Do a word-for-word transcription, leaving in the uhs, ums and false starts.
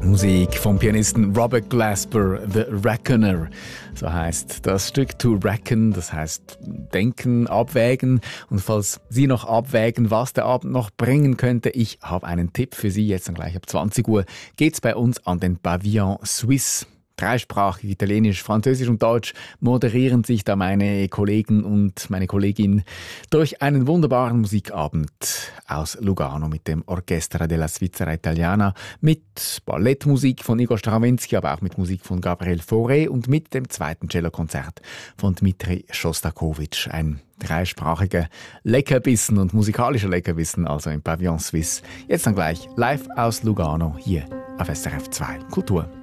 Musik vom Pianisten Robert Glasper, The Reckoner. So heißt das Stück To Reckon, das heißt denken, abwägen. Und falls Sie noch abwägen, was der Abend noch bringen könnte, ich habe einen Tipp für Sie. Jetzt dann gleich ab zwanzig Uhr geht's bei uns an den Pavillon Suisse. Dreisprachig, Italienisch, Französisch und Deutsch moderieren sich da meine Kollegen und meine Kollegin durch einen wunderbaren Musikabend aus Lugano mit dem Orchestra della Svizzera Italiana, mit Ballettmusik von Igor Stravinsky, aber auch mit Musik von Gabriel Fauré und mit dem zweiten Cellokonzert von Dmitri Schostakowitsch. Ein dreisprachiger Leckerbissen und musikalischer Leckerbissen, also im Pavillon Suisse. Jetzt dann gleich live aus Lugano hier auf S R F zwei Kultur.